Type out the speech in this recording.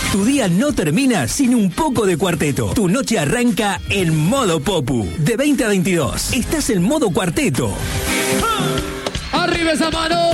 Tu día no termina sin un poco de cuarteto. Tu noche arranca en modo Popu. De 20 a 22. Estás en modo cuarteto. ¡Arriba esa mano!